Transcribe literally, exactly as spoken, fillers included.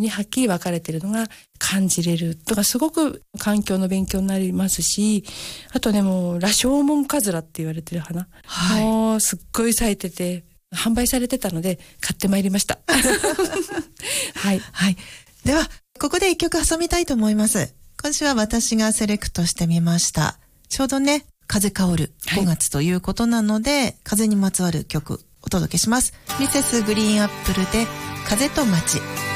にはっきり分かれているのが感じれるとか、すごく環境の勉強になりますし、あとね、もう羅生門カズラって言われてる花、はい、もうすっごい咲いてて販売されてたので買ってまいりましたはい、 はい、ではここで一曲挟みたいと思います。今週は私がセレクトしてみました。ちょうどね、風薫るごがつということなので、はい、風にまつわる曲お届けします。ミセスグリーンアップルで風と街。